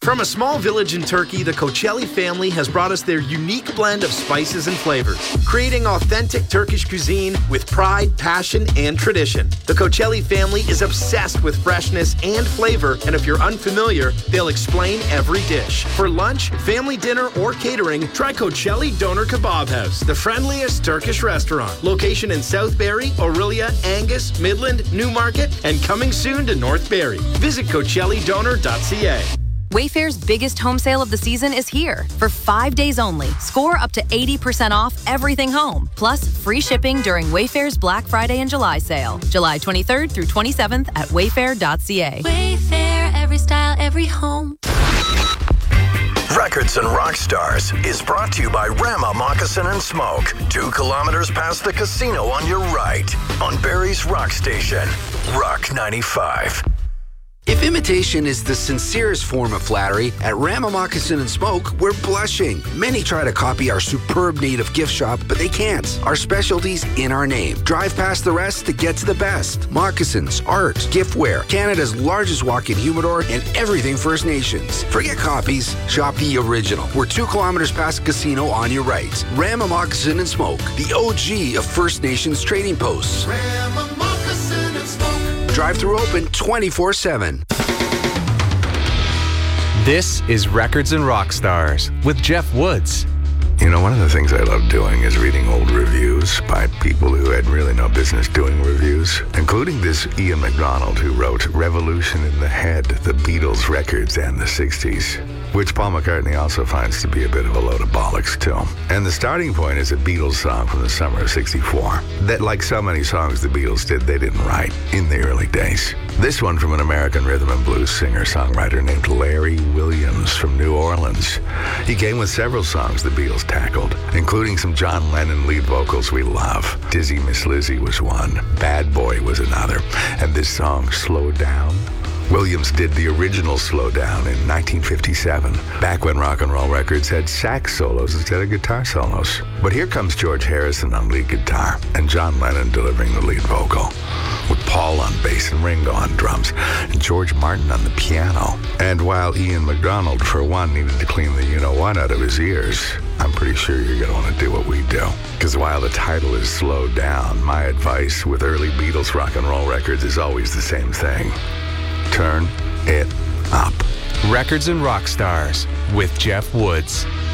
From a small village in Turkey, the Koçelli family has brought us their unique blend of spices and flavors, creating authentic Turkish cuisine with pride, passion, and tradition. The Koçelli family is obsessed with freshness and flavor, and if you're unfamiliar, they'll explain every dish. For lunch, family dinner, or catering, try Koçelli Doner Kebab House, the friendliest Turkish restaurant. Location in Southbury, Orillia, Angus, Midland, Newmarket, and coming soon to North Barrie. Visit CoçelliDoner.ca. Wayfair's biggest home sale of the season is here. For 5 days only, score up to 80% off everything home, plus free shipping during Wayfair's Black Friday and July sale. July 23rd through 27th at wayfair.ca. Wayfair, every style, every home. Records and Rock Stars is brought to you by Rama Moccasin and Smoke. 2 kilometers past the casino on your right. On Barrie's Rock Station, Rock 95. If imitation is the sincerest form of flattery, at Rama Moccasin and Smoke, we're blushing. Many try to copy our superb native gift shop, but they can't. Our specialty's in our name. Drive past the rest to get to the best. Moccasins, art, giftware, Canada's largest walk-in humidor, and everything First Nations. Forget copies, shop the original. We're 2 kilometers past the casino on your right. Rama Moccasin and Smoke, the OG of First Nations trading posts. Rama Moccasin and Smoke. Drive-through open 24/7. This is Records and Rock Stars with Jeff Woods. You know, one of the things I love doing is reading old reviews by people who had really no business doing reviews, including this Ian MacDonald, who wrote Revolution in the Head, the Beatles records and the 60s, which Paul McCartney also finds to be a bit of a load of bollocks, too. And the starting point is a Beatles song from the summer of 64 that, like so many songs the Beatles did, they didn't write in the early days. This one from an American rhythm and blues singer-songwriter named Larry Williams from New Orleans. He came with several songs the Beatles tackled, including some John Lennon lead vocals we love. Dizzy Miss Lizzie was one, Bad Boy was another, and this song, Slow Down. Williams did the original Slow Down in 1957, back when rock and roll records had sax solos instead of guitar solos. But here comes George Harrison on lead guitar and John Lennon delivering the lead vocal, with Paul on bass and Ringo on drums, and George Martin on the piano. And while Ian MacDonald, for one, needed to clean the you-know-what out of his ears, I'm pretty sure you're going to want to do what we do. Because while the title is Slow Down, my advice with early Beatles rock and roll records is always the same thing. Turn it up. Records and Rock Stars with Jeff Woods.